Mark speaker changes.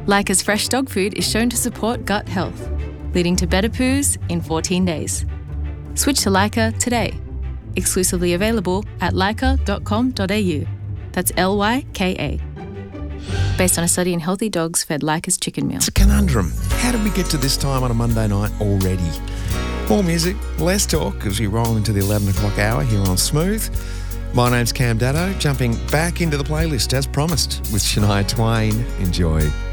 Speaker 1: Leica's fresh dog food is shown to support gut health, leading to better poos in 14 days. Switch to Leica today. Exclusively available at leica.com.au. That's Lyka. Based on a study in healthy dogs fed Leica's chicken meal.
Speaker 2: It's a conundrum. How did we get to this time on a Monday night already? More music, less talk as we roll into the 11 o'clock hour here on Smooth. My name's Cam Daddo, jumping back into the playlist as promised with Shania Twain. Enjoy.